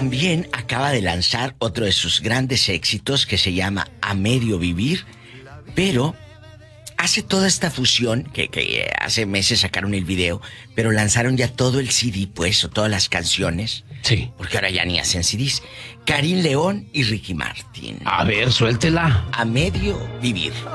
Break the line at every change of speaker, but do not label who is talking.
también acaba de lanzar otro de sus grandes éxitos que se llama A Medio Vivir, pero hace toda esta fusión, que hace meses sacaron el video, pero lanzaron ya todo el CD, pues, o todas las canciones.
Sí.
Porque ahora ya ni hacen CDs. Karin León y Ricky Martin.
A ver, suéltela.
A Medio Vivir.